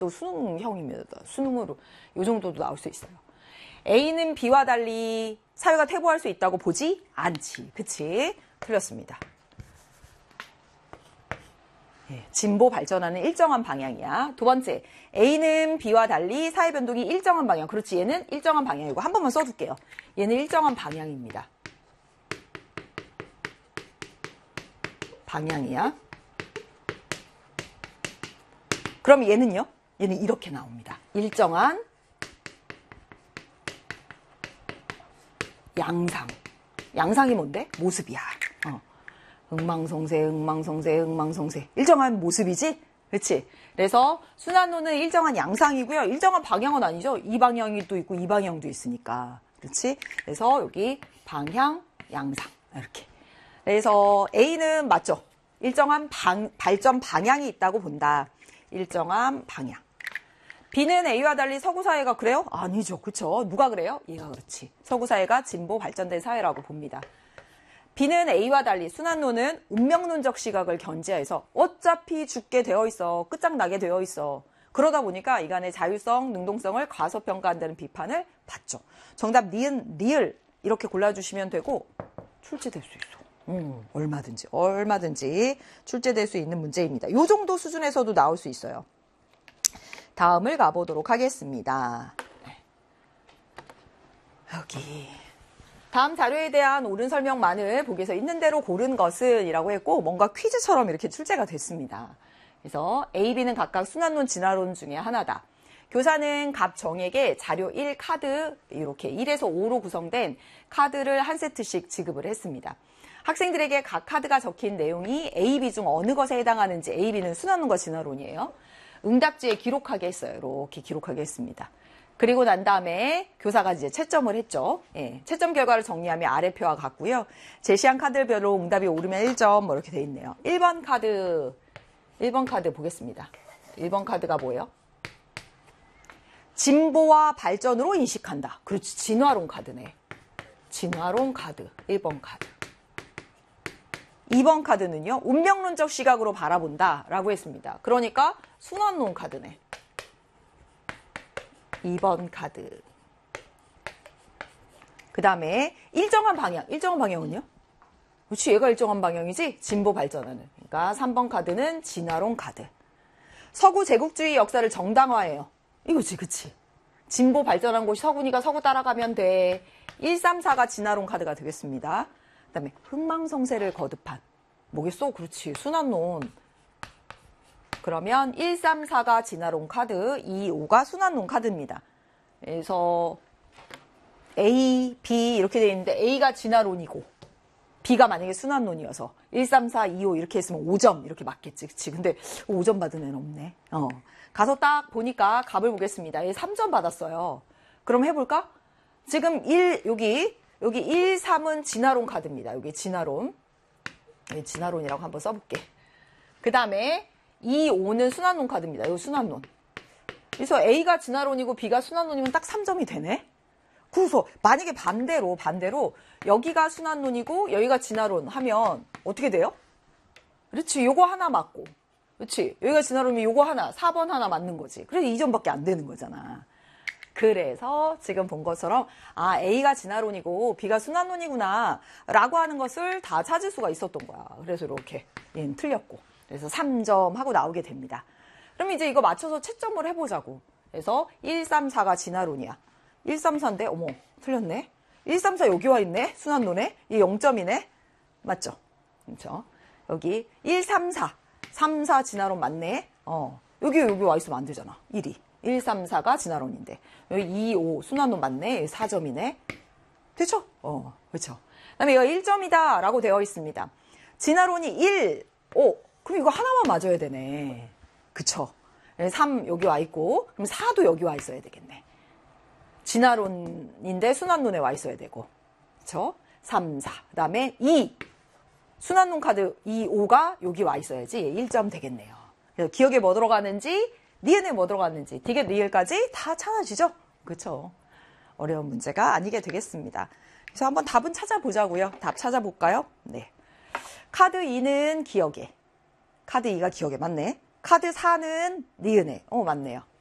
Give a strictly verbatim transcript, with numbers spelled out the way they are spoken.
또 수능형입니다. 수능으로 이 정도도 나올 수 있어요. A는 B와 달리 사회가 퇴보할 수 있다고 보지 않지. 그치? 틀렸습니다. 예, 진보 발전하는 일정한 방향이야. 두 번째, A는 B와 달리 사회 변동이 일정한 방향. 그렇지, 얘는 일정한 방향이고 한 번만 써둘게요. 얘는 일정한 방향입니다. 방향이야. 그럼 얘는요? 얘는 이렇게 나옵니다. 일정한 양상. 양상이 뭔데? 모습이야. 어. 흥망성쇠, 흥망성쇠, 흥망성쇠. 일정한 모습이지? 그렇지? 그래서 순환론은 일정한 양상이고요. 일정한 방향은 아니죠. 이 방향이 또 있고 이 방향도 있으니까. 그렇지? 그래서 여기 방향, 양상. 이렇게. 그래서 A는 맞죠? 일정한 방, 발전 방향이 있다고 본다. 일정한 방향. B는 A와 달리 서구 사회가 그래요? 아니죠. 그쵸? 누가 그래요? 얘가 그렇지. 서구 사회가 진보 발전된 사회라고 봅니다. B는 A와 달리 순환론은 운명론적 시각을 견지해서 어차피 죽게 되어 있어. 끝장나게 되어 있어. 그러다 보니까 인간의 자율성, 능동성을 과소평가한다는 비판을 받죠. 정답 니은, 리을 이렇게 골라주시면 되고 출제될 수 있어. 음, 얼마든지 얼마든지 출제될 수 있는 문제입니다. 이 정도 수준에서도 나올 수 있어요. 다음을 가보도록 하겠습니다. 여기 다음 자료에 대한 옳은 설명만을 보기에서 있는 대로 고른 것은 이라고 했고 뭔가 퀴즈처럼 이렇게 출제가 됐습니다. 그래서 A, B는 각각 순환론, 진화론 중에 하나다. 교사는 각 정에게 자료 일 카드 이렇게 일에서 오로 구성된 카드를 한 세트씩 지급을 했습니다. 학생들에게 각 카드가 적힌 내용이 A, B 중 어느 것에 해당하는지 A, B는 순환론과 진화론이에요. 응답지에 기록하게 했어요. 이렇게 기록하게 했습니다. 그리고 난 다음에 교사가 이제 채점을 했죠. 예, 채점 결과를 정리하면 아래 표와 같고요. 제시한 카드별로 응답이 옳으면 일 점 뭐 이렇게 돼 있네요. 일 번 카드, 일 번 카드 보겠습니다. 일 번 카드가 뭐예요? 진보와 발전으로 인식한다. 그렇지, 진화론 카드네. 진화론 카드, 일 번 카드. 이 번 카드는요, 운명론적 시각으로 바라본다 라고 했습니다. 그러니까 순환론 카드네. 이 번 카드. 그 다음에 일정한 방향. 일정한 방향은요? 그렇지, 얘가 일정한 방향이지? 진보 발전하는. 그러니까 삼 번 카드는 진화론 카드. 서구 제국주의 역사를 정당화해요. 이거지, 그치? 진보 발전한 곳이 서구니까 서구 따라가면 돼. 일, 삼, 사가 진화론 카드가 되겠습니다. 그 다음에 흥망성쇠를 거듭한. 뭐겠어? 그렇지, 순환론. 그러면 일, 삼, 사가 진화론 카드, 이, 오가 순환론 카드입니다. 그래서 A, B 이렇게 되어 있는데 A가 진화론이고 B가 만약에 순환론이어서 일, 삼, 사, 이, 오 이렇게 했으면 오 점 이렇게 맞겠지. 그치? 근데 오 점 받은 애는 없네. 어. 가서 딱 보니까 값을 보겠습니다. 얘 삼 점 받았어요. 그럼 해볼까? 지금 일, 여기, 여기 일, 삼은 진화론 카드입니다. 여기 진화론. 여기 진화론이라고 한번 써볼게. 그 다음에 이, 오는 순환론 카드입니다. 이거 순환론. 그래서 A가 진화론이고 B가 순환론이면 딱 삼 점이 되네? 그래서 만약에 반대로, 반대로 여기가 순환론이고 여기가 진화론 하면 어떻게 돼요? 그렇지, 요거 하나 맞고. 그렇지, 여기가 진화론이면 요거 하나, 사 번 하나 맞는 거지. 그래서 이 점밖에 안 되는 거잖아. 그래서 지금 본 것처럼 아, A가 진화론이고 B가 순환론이구나 라고 하는 것을 다 찾을 수가 있었던 거야. 그래서 이렇게 얘는 틀렸고. 그래서 삼 점 하고 나오게 됩니다. 그럼 이제 이거 맞춰서 채점을 해보자고. 그래서 일, 삼, 사가 진화론이야. 일, 삼, 사인데 어머 틀렸네. 일, 삼, 사 여기 와 있네. 순환론에. 이 영 점이네. 맞죠? 그렇죠? 여기 일, 삼, 사. 삼, 사 진화론 맞네. 어, 여기 여기 와 있으면 안 되잖아. 일이. 일, 삼, 사가 진화론인데 여기 이, 오 순환론 맞네. 사 점이네. 됐죠? 어, 그렇죠. 그다음에 이거 일 점이다 라고 되어 있습니다. 진화론이 일, 오. 그럼 이거 하나만 맞아야 되네. 그쵸? 삼 여기 와 있고 그럼 사도 여기 와 있어야 되겠네. 진화론인데 순환론에 와 있어야 되고. 그쵸? 삼, 사. 그 다음에 이. 순환론 카드 이, 오가 여기 와 있어야지 일 점 되겠네요. 그래서 기억에 뭐 들어가는지, 니은에 뭐 들어갔는지, 디귿, 리을까지 다 찾아지죠? 그쵸? 어려운 문제가 아니게 되겠습니다. 그래서 한번 답은 찾아보자고요. 답 찾아볼까요? 네. 카드 이는 기억에. 카드 이가 기억에 맞네. 카드 사는 니은에. 어, 맞네요.